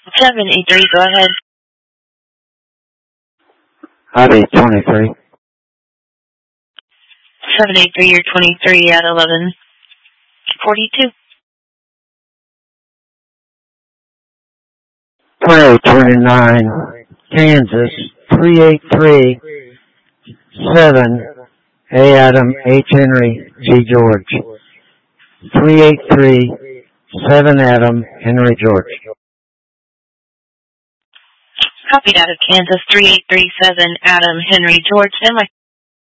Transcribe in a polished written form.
783, go ahead. Howdy, 23. 783, you're 23 at 1142. 2829, Kansas, 3837, A. Adam, H. Henry, G. George. 3837 Adam, Henry George. Copied out of Kansas, 3837 Adam, Henry George. And my